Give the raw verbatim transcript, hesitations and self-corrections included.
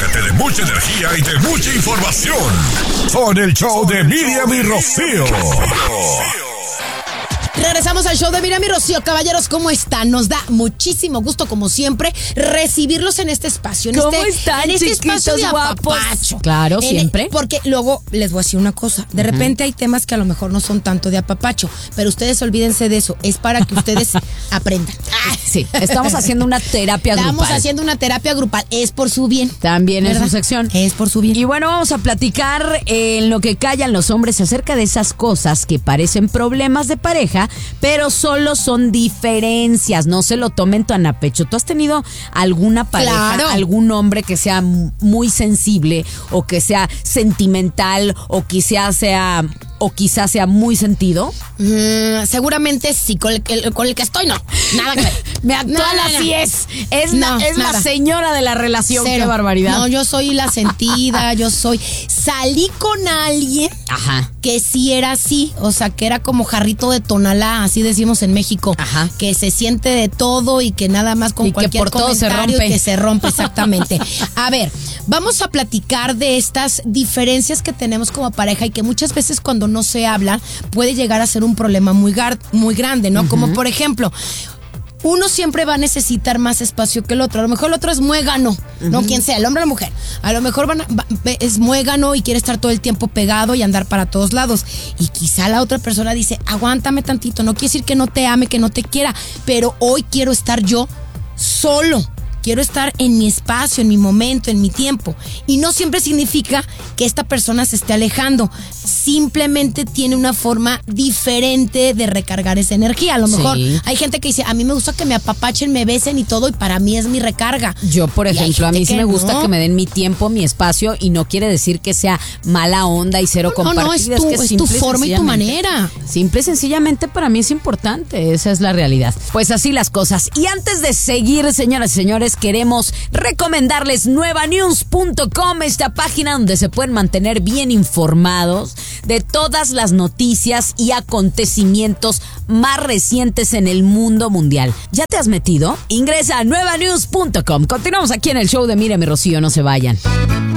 Llénate de mucha energía y de mucha información con el show de Miriam y Rocío. Regresamos al show de Miriam y Rocío. Caballeros, ¿cómo están? Nos da muchísimo gusto, como siempre, recibirlos en este espacio. En ¿Cómo este, están, en este chiquitos espacio de guapos? apapacho. Claro, En siempre. El, porque luego les voy a decir una cosa. De uh-huh. repente hay temas que a lo mejor no son tanto de apapacho, pero ustedes olvídense de eso. Es para que ustedes aprendan. Sí, estamos haciendo una terapia Estamos grupal. Estamos haciendo una terapia grupal. Es por su bien. También es su sección. Es por su bien. Y bueno, vamos a platicar en lo que callan los hombres acerca de esas cosas que parecen problemas de pareja, pero solo son diferencias. No se lo tomen tan a pecho. ¿Tú has tenido alguna pareja, claro. algún hombre que sea muy sensible o que sea sentimental o quizás sea... o quizás sea muy sentido? Mm, seguramente sí, con el, que, con el que estoy no, nada que ver. Me actual no, así no. es. Es, no, la, es la señora de la relación. Cero. Qué barbaridad. No, yo soy la sentida, yo soy... Salí con alguien Ajá. que sí era así, o sea, que era como jarrito de Tonalá, así decimos en México. Ajá. Que se siente de todo y que nada más con y cualquier que por todo se rompe. que se rompe, exactamente. A ver, vamos a platicar de estas diferencias que tenemos como pareja y que muchas veces cuando no se hablan puede llegar a ser un problema muy, gar- muy grande, ¿no? Uh-huh. Como por ejemplo, uno siempre va a necesitar más espacio que el otro. A lo mejor el otro es muégano, uh-huh. no quien sea, el hombre o la mujer. A lo mejor van a, va, es muégano y quiere estar todo el tiempo pegado y andar para todos lados. Y quizá la otra persona dice, aguántame tantito, no quiere decir que no te ame, que no te quiera, pero hoy quiero estar yo solo. Quiero estar en mi espacio, en mi momento, en mi tiempo. Y no siempre significa que esta persona se esté alejando. Simplemente tiene una forma diferente de recargar esa energía. A lo mejor sí. Hay gente que dice, a mí me gusta que me apapachen, me besen y todo, y para mí es mi recarga. Yo, por ejemplo, a mí sí me gusta no. que me den mi tiempo, mi espacio, y no quiere decir que sea mala onda y cero no, compartida. No, no, es tu, es, que es tu forma y tu manera. Simple y sencillamente para mí es importante. Esa es la realidad. Pues así las cosas. Y antes de seguir, señoras y señores, queremos recomendarles nueva news punto com, esta página donde se pueden mantener bien informados de todas las noticias y acontecimientos más recientes en el mundo mundial. ¿Ya te has metido? Ingresa a nueva news punto com. Continuamos aquí en el show de Miriam y Rocío, no se vayan.